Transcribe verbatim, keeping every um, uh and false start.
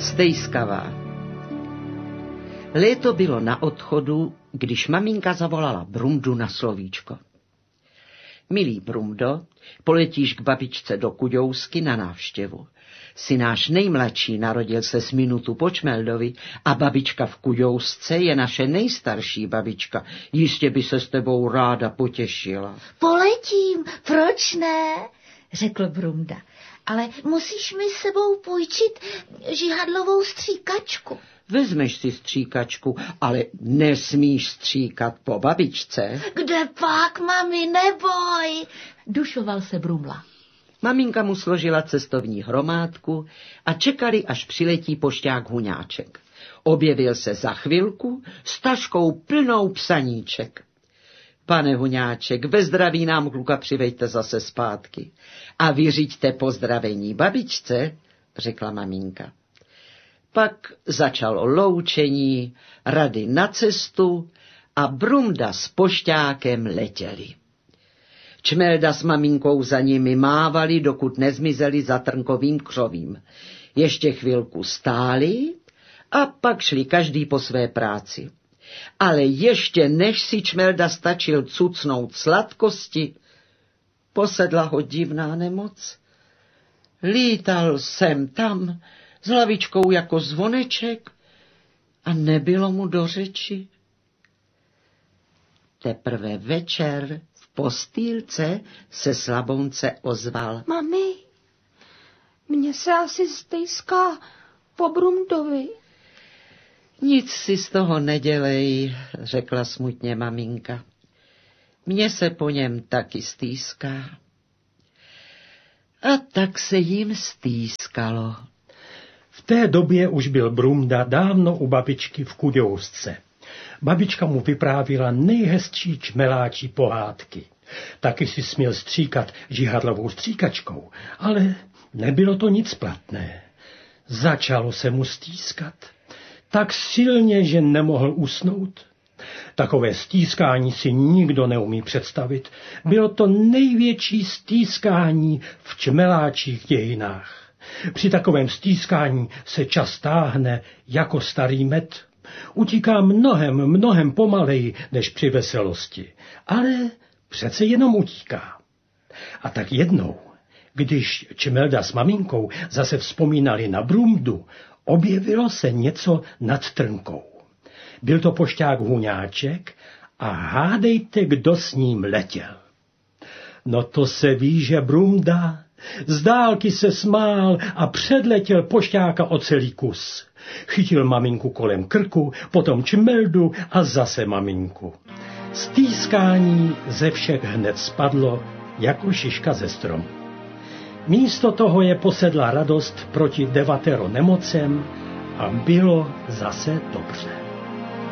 Stejskavá. Léto bylo na odchodu, když maminka zavolala Brumdu na slovíčko. Milý Brumdo, poletíš k babičce do Kuďousky na návštěvu. Jsi náš nejmladší, narodil se s minutu po Čmeldovi a babička v Kuďousce je naše nejstarší babička. Jistě by se s tebou ráda potěšila. Poletím, proč ne? Řekl Brumda. Ale musíš mi s sebou půjčit žihadlovou stříkačku. Vezmeš si stříkačku, ale nesmíš stříkat po babičce. Kde pak, mami, neboj, dušoval se Brumla. Maminka mu složila cestovní hromádku a čekali, až přiletí pošťák Huňáček. Objevil se za chvilku s taškou plnou psaníček. Pane Huňáček, ve zdraví nám kluka přiveďte zase zpátky. A vyřiďte pozdravení babičce, řekla maminka. Pak začalo loučení, rady na cestu a Brumda s pošťákem letěli. Čmelda s maminkou za nimi mávali, dokud nezmizeli za trnkovým křovím. Ještě chvilku stáli a pak šli každý po své práci. Ale ještě než si Čmelda stačil cucnout sladkosti, posedla ho divná nemoc. Lítal sem tam s hlavičkou jako zvoneček a nebylo mu do řeči. Teprve večer v postýlce se Slabounce ozval. Mami, mně se asi stejská po Brumdovi. Nic si z toho nedělej, řekla smutně maminka. Mně se po něm taky stýská. A tak se jim stýskalo. V té době už byl Brumda dávno u babičky v Kuďousce. Babička mu vyprávila nejhezčí čmeláčí pohádky. Taky si směl stříkat žihadlovou stříkačkou, ale nebylo to nic platné. Začalo se mu stýskat. Tak silně, že nemohl usnout. Takové stýskání si nikdo neumí představit. Bylo to největší stýskání v čmeláčích dějinách. Při takovém stýskání se čas táhne jako starý med. Utíká mnohem, mnohem pomaleji než při veselosti, ale přece jenom utíká. A tak jednou, když Čmelda s maminkou zase vzpomínali na Brumdu, objevilo se něco nad trnkou. Byl to pošťák Huňáček a hádejte, kdo s ním letěl. No to se ví, že Brumda z dálky se smál a předletěl pošťáka o celý kus. Chytil maminku kolem krku, potom Čmeldu a zase maminku. Stýskání ze všech hned spadlo jako šiška ze stromu. Místo toho je posedla radost proti devatero nemocem a bylo zase dobře.